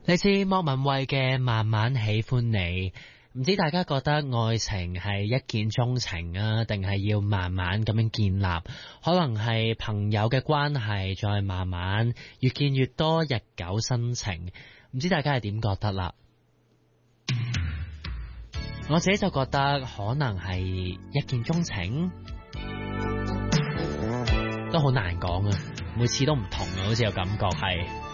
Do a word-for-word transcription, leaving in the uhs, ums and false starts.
嚟自莫文蔚嘅慢慢喜歡你，唔知大家覺得愛情係一見鍾情啊，定係要慢慢咁樣建立？可能係朋友嘅關係，再慢慢越見越多，日久生情。唔知大家係點覺得啦？我自己就覺得可能係一見鍾情，都好難講啊，每次都唔同啊，好似有感覺係。